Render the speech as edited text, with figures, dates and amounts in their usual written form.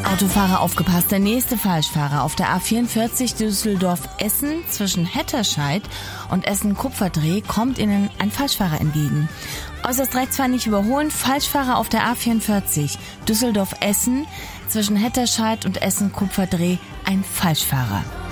Autofahrer aufgepasst, der nächste Falschfahrer auf der A44 Düsseldorf-Essen zwischen Hetterscheid und Essen-Kupferdreh kommt Ihnen ein Falschfahrer entgegen. Äußerst rechts fahren nicht überholen, Falschfahrer auf der A44 Düsseldorf-Essen zwischen Hetterscheid und Essen-Kupferdreh, ein Falschfahrer.